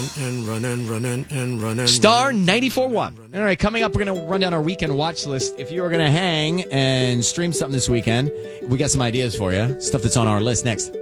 And run. Star 94.1. All right, coming up, we're going to run down our weekend watch list. If you are going to hang and stream something this weekend, we got some ideas for you. Stuff that's on our list next.